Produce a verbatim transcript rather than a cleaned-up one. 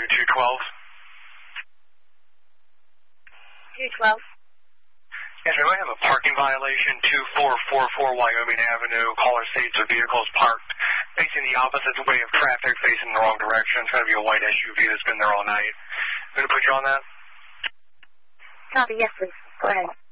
Avenue, two twelve. two twelve. Yes, we might have a parking violation, two four four four Wyoming Avenue. Caller states a vehicle is parked facing the opposite way of traffic, facing the wrong direction. It's going to be a white S U V that's been there all night. I'm going to put you on that. Copy, yes, please. Go ahead.